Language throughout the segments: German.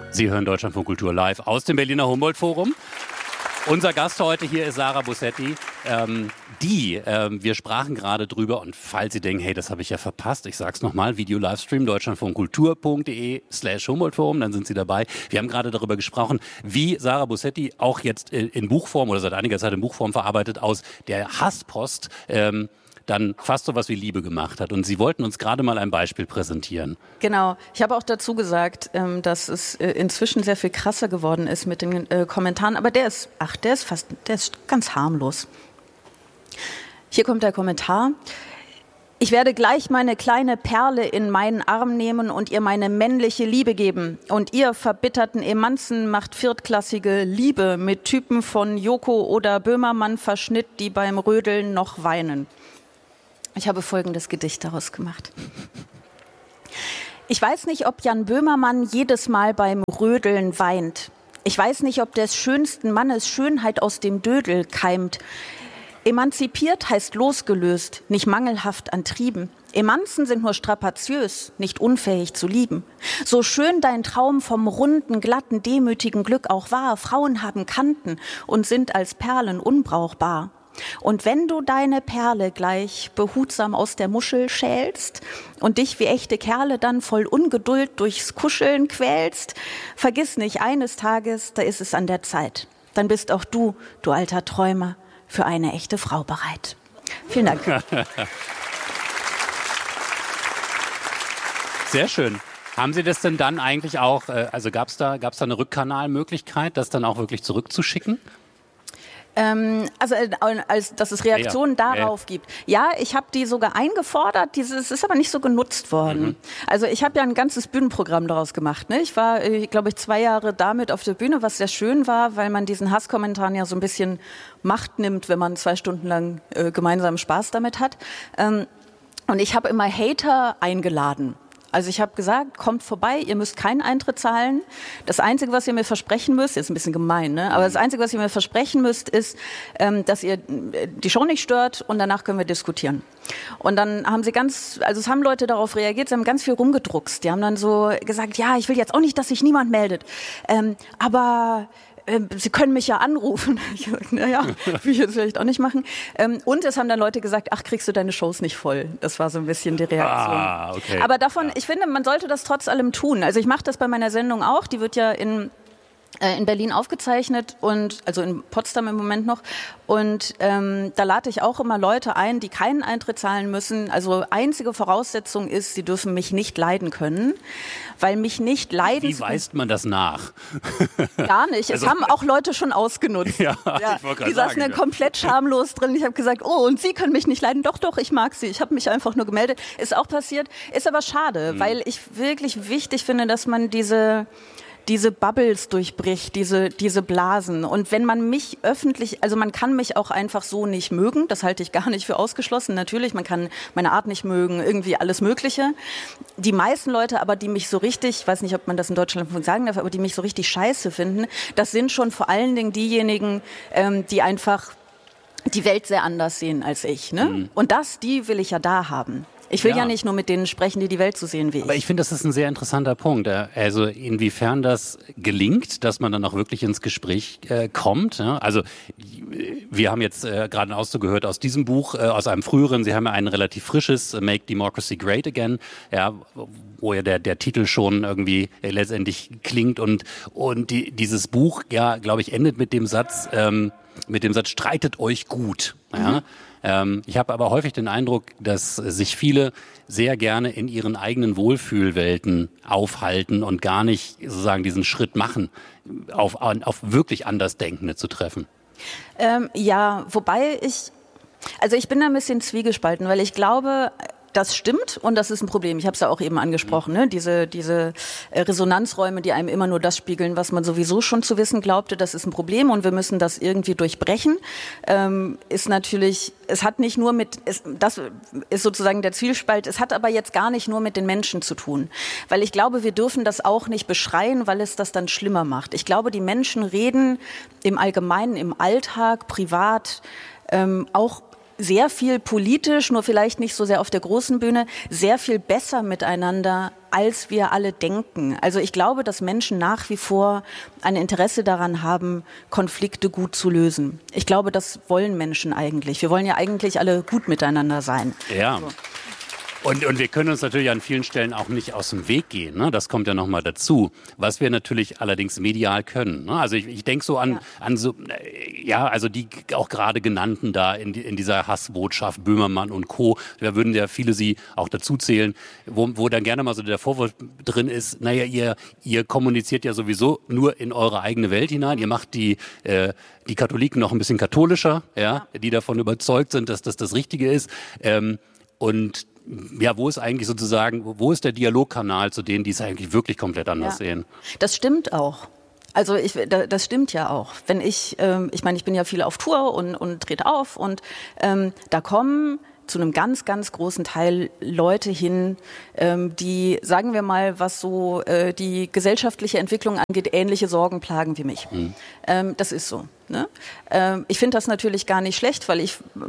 Sie hören Deutschlandfunk Kultur live aus dem Berliner Humboldt-Forum. Unser Gast heute hier ist Sarah Bussetti. Wir sprachen gerade drüber, und falls Sie denken, hey, das habe ich ja verpasst, ich sag's nochmal, Video-Livestream, deutschlandfunkkultur.de/Humboldt-Forum, dann sind Sie dabei. Wir haben gerade darüber gesprochen, wie Sarah Bussetti auch jetzt in Buchform oder seit einiger Zeit in Buchform verarbeitet aus der Hasspost dann fast so was wie Liebe gemacht hat. Und Sie wollten uns gerade mal ein Beispiel präsentieren. Genau. Ich habe auch dazu gesagt, dass es inzwischen sehr viel krasser geworden ist mit den Kommentaren. Aber der ist ganz harmlos. Hier kommt der Kommentar. Ich werde gleich meine kleine Perle in meinen Arm nehmen und ihr meine männliche Liebe geben. Und ihr verbitterten Emanzen macht viertklassige Liebe mit Typen von Joko oder Böhmermann-Verschnitt, die beim Rödeln noch weinen. Ich habe folgendes Gedicht daraus gemacht. Ich weiß nicht, ob Jan Böhmermann jedes Mal beim Rödeln weint. Ich weiß nicht, ob des schönsten Mannes Schönheit aus dem Dödel keimt. Emanzipiert heißt losgelöst, nicht mangelhaft an Trieben. Emanzen sind nur strapaziös, nicht unfähig zu lieben. So schön dein Traum vom runden, glatten, demütigen Glück auch war, Frauen haben Kanten und sind als Perlen unbrauchbar. Und wenn du deine Perle gleich behutsam aus der Muschel schälst und dich wie echte Kerle dann voll Ungeduld durchs Kuscheln quälst, vergiss nicht, eines Tages, da ist es an der Zeit. Dann bist auch du, du alter Träumer, für eine echte Frau bereit. Vielen Dank. Sehr schön. Haben Sie das denn dann eigentlich auch, also gab's da eine Rückkanalmöglichkeit, das dann auch wirklich zurückzuschicken? Dass es Reaktionen darauf gibt. Ja, ich habe die sogar eingefordert, es ist aber nicht so genutzt worden. Mhm. Also ich habe ja ein ganzes Bühnenprogramm daraus gemacht. Ne? Ich war, glaube ich, 2 Jahre damit auf der Bühne, was sehr schön war, weil man diesen Hasskommentaren ja so ein bisschen Macht nimmt, wenn man 2 Stunden lang gemeinsam Spaß damit hat. Und ich habe immer Hater eingeladen. Also ich habe gesagt, kommt vorbei, ihr müsst keinen Eintritt zahlen. Das Einzige, was ihr mir versprechen müsst, jetzt ein bisschen gemein, ne? Aber das Einzige, was ihr mir versprechen müsst, ist, dass ihr die Show nicht stört und danach können wir diskutieren. Und dann haben es haben Leute darauf reagiert, sie haben ganz viel rumgedruckst. Die haben dann so gesagt, ja, ich will jetzt auch nicht, dass sich niemand meldet. Aber Sie können mich ja anrufen. Ich sag, naja, will ich jetzt vielleicht auch nicht machen. Und es haben dann Leute gesagt, ach, kriegst du deine Shows nicht voll. Das war so ein bisschen die Reaktion. Okay. Aber ich finde, man sollte das trotz allem tun. Also ich mache das bei meiner Sendung auch. Die wird ja in Berlin aufgezeichnet also in Potsdam im Moment noch. Und da lade ich auch immer Leute ein, die keinen Eintritt zahlen müssen. Also einzige Voraussetzung ist, sie dürfen mich nicht leiden können. Weil mich nicht leiden... Wie weist man das nach? Gar nicht. Es haben auch Leute schon ausgenutzt. Ja, ich wollte gerade sagen. Die saßen dann komplett schamlos drin. Ich habe gesagt, oh, und Sie können mich nicht leiden. Doch, ich mag Sie. Ich habe mich einfach nur gemeldet. Ist auch passiert. Ist aber schade, weil ich wirklich wichtig finde, dass man diese Bubbles durchbricht, diese Blasen. Und wenn man mich öffentlich, also man kann mich auch einfach so nicht mögen, das halte ich gar nicht für ausgeschlossen. Natürlich, man kann meine Art nicht mögen, irgendwie alles Mögliche. Die meisten Leute aber, die mich so richtig, ich weiß nicht, ob man das in Deutschland sagen darf, aber die mich so richtig scheiße finden, das sind schon vor allen Dingen diejenigen, die einfach die Welt sehr anders sehen als ich. Ne? Mhm. Und die will ich ja da haben. Ich will ja nicht nur mit denen sprechen, die Welt so sehen wie ich. Aber ich finde, das ist ein sehr interessanter Punkt. Also inwiefern das gelingt, dass man dann auch wirklich ins Gespräch kommt. Ja? Also wir haben jetzt gerade einen Auszug gehört aus diesem Buch, aus einem früheren. Sie haben ja ein relativ frisches, Make Democracy Great Again, ja, wo ja der Titel schon irgendwie letztendlich klingt. Und dieses Buch, ja, glaube ich, endet mit dem Satz, streitet euch gut. Ja? Ich habe aber häufig den Eindruck, dass sich viele sehr gerne in ihren eigenen Wohlfühlwelten aufhalten und gar nicht sozusagen diesen Schritt machen, auf wirklich Andersdenkende zu treffen. Wobei ich bin da ein bisschen zwiegespalten, weil ich glaube, das stimmt und das ist ein Problem. Ich habe es ja auch eben angesprochen, ne? Diese Resonanzräume, die einem immer nur das spiegeln, was man sowieso schon zu wissen glaubte, das ist ein Problem und wir müssen das irgendwie durchbrechen. Ist natürlich, es hat nicht nur das ist sozusagen der Zwiespalt, es hat aber jetzt gar nicht nur mit den Menschen zu tun. Weil ich glaube, wir dürfen das auch nicht beschreien, weil es das dann schlimmer macht. Ich glaube, die Menschen reden im Allgemeinen, im Alltag, privat, auch sehr viel politisch, nur vielleicht nicht so sehr auf der großen Bühne, sehr viel besser miteinander, als wir alle denken. Also ich glaube, dass Menschen nach wie vor ein Interesse daran haben, Konflikte gut zu lösen. Ich glaube, das wollen Menschen eigentlich. Wir wollen ja eigentlich alle gut miteinander sein. Ja. So. Und wir können uns natürlich an vielen Stellen auch nicht aus dem Weg gehen, ne? Das kommt ja nochmal dazu. Was wir natürlich allerdings medial können, ne? Also ich denke so an so, ja, also die auch gerade genannten da in dieser Hassbotschaft, Böhmermann und Co., da würden ja viele sie auch dazu zählen, wo dann gerne mal so der Vorwurf drin ist, naja, ihr kommuniziert ja sowieso nur in eure eigene Welt hinein, ihr macht die Katholiken noch ein bisschen katholischer, ja, die davon überzeugt sind, dass das das Richtige ist, und ja, wo ist eigentlich sozusagen, wo ist der Dialogkanal zu denen, die es eigentlich wirklich komplett anders sehen? Das stimmt auch. Also das stimmt ja auch. Wenn ich meine, ich bin ja viel auf Tour und trete auf und da kommen zu einem ganz, ganz großen Teil Leute hin, die, sagen wir mal, was so die gesellschaftliche Entwicklung angeht, ähnliche Sorgen plagen wie mich. Das ist so. Ne? Ich finde das natürlich gar nicht schlecht, weil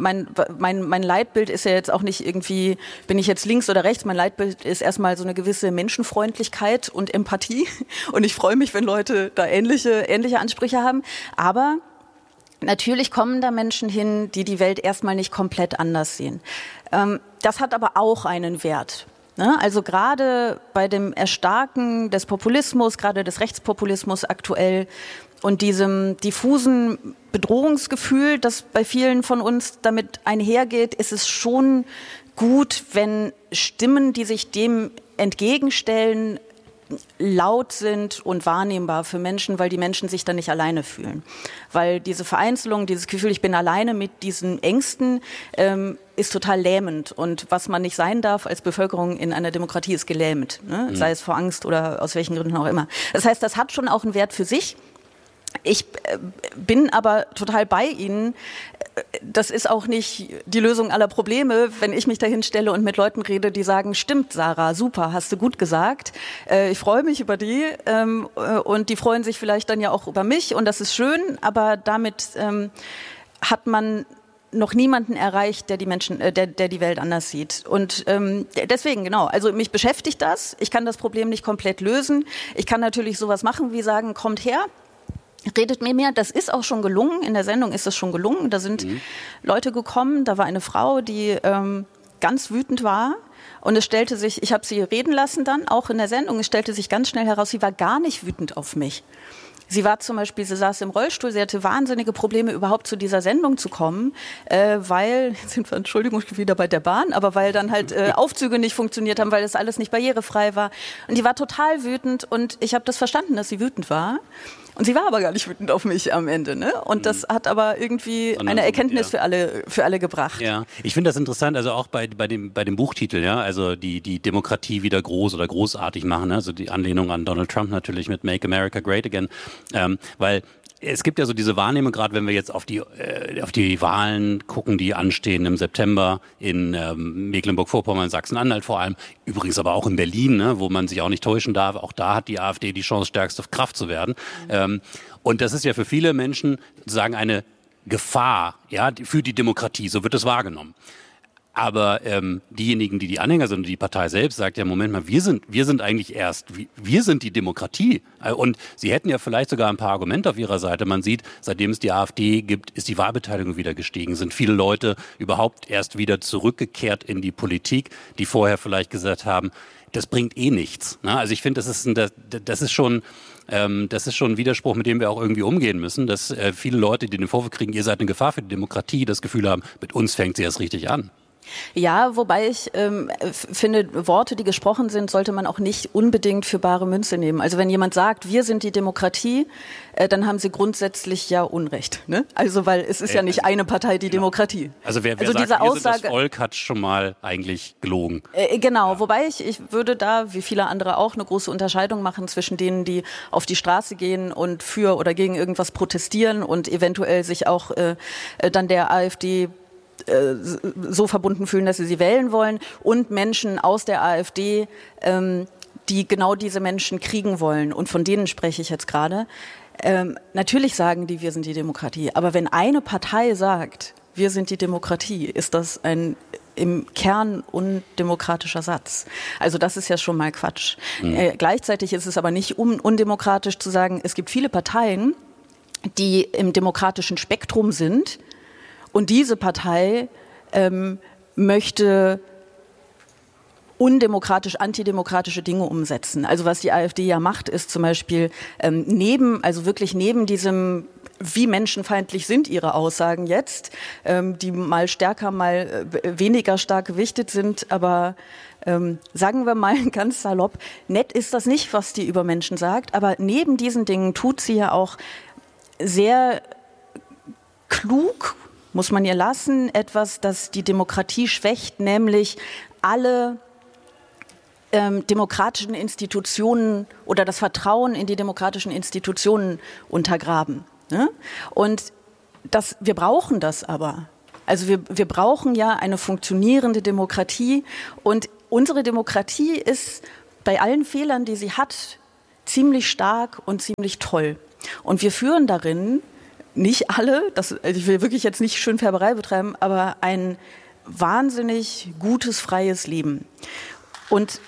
mein Leitbild ist ja jetzt auch nicht irgendwie, bin ich jetzt links oder rechts, mein Leitbild ist erstmal so eine gewisse Menschenfreundlichkeit und Empathie und ich freue mich, wenn Leute da ähnliche Ansprüche haben, aber natürlich kommen da Menschen hin, die die Welt erstmal nicht komplett anders sehen. Das hat aber auch einen Wert. Ne? Also gerade bei dem Erstarken des Populismus, gerade des Rechtspopulismus aktuell und diesem diffusen Bedrohungsgefühl, das bei vielen von uns damit einhergeht, ist es schon gut, wenn Stimmen, die sich dem entgegenstellen, laut sind und wahrnehmbar für Menschen, weil die Menschen sich dann nicht alleine fühlen. Weil diese Vereinzelung, dieses Gefühl, ich bin alleine mit diesen Ängsten, ist total lähmend. Und was man nicht sein darf als Bevölkerung in einer Demokratie, ist gelähmt. Ne? Sei es vor Angst oder aus welchen Gründen auch immer. Das heißt, das hat schon auch einen Wert für sich. Ich bin aber total bei Ihnen. Das ist auch nicht die Lösung aller Probleme, wenn ich mich dahin stelle und mit Leuten rede, die sagen, stimmt, Sarah, super, hast du gut gesagt. Ich freue mich über die und die freuen sich vielleicht dann ja auch über mich und das ist schön, aber damit hat man noch niemanden erreicht, der die Menschen, der die Welt anders sieht. Und deswegen, genau, also mich beschäftigt das. Ich kann das Problem nicht komplett lösen. Ich kann natürlich sowas machen wie sagen, kommt her. Redet mir mehr, das ist auch schon gelungen, in der Sendung ist es schon gelungen, da sind Leute gekommen, da war eine Frau, die ganz wütend war und es stellte sich, ich habe sie reden lassen dann, auch in der Sendung, es stellte sich ganz schnell heraus, sie war gar nicht wütend auf mich. Sie war zum Beispiel, sie saß im Rollstuhl, sie hatte wahnsinnige Probleme, überhaupt zu dieser Sendung zu kommen, weil, jetzt sind wir, Entschuldigung, wieder bei der Bahn, aber weil dann halt Aufzüge nicht funktioniert haben, weil das alles nicht barrierefrei war. Und die war total wütend und ich habe das verstanden, dass sie wütend war. Und sie war aber gar nicht wütend auf mich am Ende, ne? Und das hat aber irgendwie eine Erkenntnis für alle gebracht. Ja, ich finde das interessant, also auch bei dem Buchtitel, ja, also die Demokratie wieder groß oder großartig machen, also die Anlehnung an Donald Trump natürlich mit Make America Great Again, weil es gibt ja so diese Wahrnehmung, gerade wenn wir jetzt auf die Wahlen gucken, die anstehen im September in Mecklenburg-Vorpommern, Sachsen-Anhalt vor allem, übrigens aber auch in Berlin, ne, wo man sich auch nicht täuschen darf, auch da hat die AfD die Chance, stärkste Kraft zu werden. Und das ist ja für viele Menschen sozusagen eine Gefahr, ja, für die Demokratie, so wird es wahrgenommen. Aber diejenigen, die Anhänger sind, die Partei selbst, sagt ja, Moment mal, wir sind eigentlich wir sind die Demokratie. Und sie hätten ja vielleicht sogar ein paar Argumente auf ihrer Seite. Man sieht, seitdem es die AfD gibt, ist die Wahlbeteiligung wieder gestiegen. Sind viele Leute überhaupt erst wieder zurückgekehrt in die Politik, die vorher vielleicht gesagt haben, das bringt eh nichts. Ne? Also ich finde, das ist schon ein Widerspruch, mit dem wir auch irgendwie umgehen müssen, dass viele Leute, die den Vorwurf kriegen, ihr seid eine Gefahr für die Demokratie, das Gefühl haben, mit uns fängt sie erst richtig an. Ja, wobei ich finde, Worte, die gesprochen sind, sollte man auch nicht unbedingt für bare Münze nehmen. Also wenn jemand sagt, wir sind die Demokratie, dann haben sie grundsätzlich ja Unrecht. Ne? Also weil es ist ja nicht eine Partei die Demokratie. Also wer also sagt, diese wir Aussage, sind das Volk, hat schon mal eigentlich gelogen. Genau, ja. Wobei ich würde da, wie viele andere auch, eine große Unterscheidung machen zwischen denen, die auf die Straße gehen und für oder gegen irgendwas protestieren und eventuell sich auch dann der AfD so verbunden fühlen, dass sie wählen wollen, und Menschen aus der AfD, die genau diese Menschen kriegen wollen. Und von denen spreche ich jetzt gerade. Natürlich sagen die, wir sind die Demokratie. Aber wenn eine Partei sagt, wir sind die Demokratie, ist das ein im Kern undemokratischer Satz. Also das ist ja schon mal Quatsch. Gleichzeitig ist es aber nicht undemokratisch zu sagen, es gibt viele Parteien, die im demokratischen Spektrum sind und diese Partei möchte undemokratisch, antidemokratische Dinge umsetzen. Also was die AfD ja macht, ist zum Beispiel neben diesem, wie menschenfeindlich sind ihre Aussagen jetzt, die mal stärker, mal weniger stark gewichtet sind, aber sagen wir mal ganz salopp, nett ist das nicht, was die über Menschen sagt, aber neben diesen Dingen tut sie ja auch sehr klug, muss man ihr lassen, etwas, das die Demokratie schwächt, nämlich alle demokratischen Institutionen oder das Vertrauen in die demokratischen Institutionen untergraben. Ne? Und wir brauchen das aber. Also wir brauchen ja eine funktionierende Demokratie und unsere Demokratie ist bei allen Fehlern, die sie hat, ziemlich stark und ziemlich toll. Und wir führen darin, nicht alle, ich will wirklich jetzt nicht Schönfärberei betreiben, aber ein wahnsinnig gutes, freies Leben. Und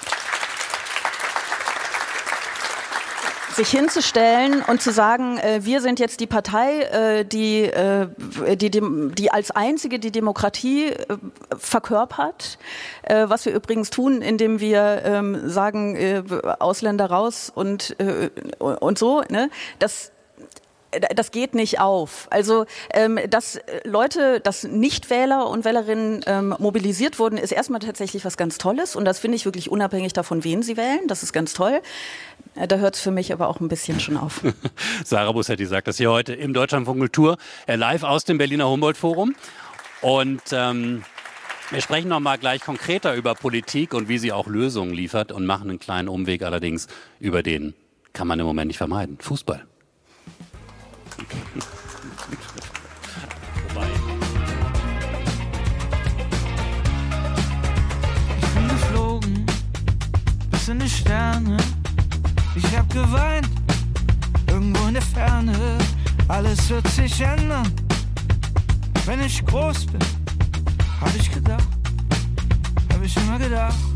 sich hinzustellen und zu sagen, wir sind jetzt die Partei, die als einzige die Demokratie verkörpert, was wir übrigens tun, indem wir sagen, Ausländer raus und so, ne? Das geht nicht auf. Also, dass Nichtwähler und Wählerinnen mobilisiert wurden, ist erstmal tatsächlich was ganz Tolles. Und das finde ich wirklich unabhängig davon, wen sie wählen. Das ist ganz toll. Da hört es für mich aber auch ein bisschen schon auf. Sarah Bussetti sagt das hier heute im Deutschlandfunk Kultur, live aus dem Berliner Humboldt-Forum. Und wir sprechen noch mal gleich konkreter über Politik und wie sie auch Lösungen liefert und machen einen kleinen Umweg allerdings über den, kann man im Moment nicht vermeiden, Fußball. Ich bin geflogen bis in die Sterne. Ich hab geweint irgendwo in der Ferne. Alles wird sich ändern, wenn ich groß bin. Hab ich immer gedacht.